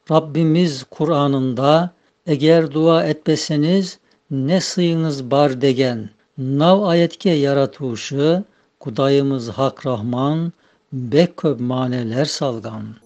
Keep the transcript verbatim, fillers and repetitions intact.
Rabbimiz Kur'an'ında eğer dua etmeseniz ne sıyınız bar degen. Nav ayetke yaratuşu Kudayımız Hak Rahman bek köp maneler salgan.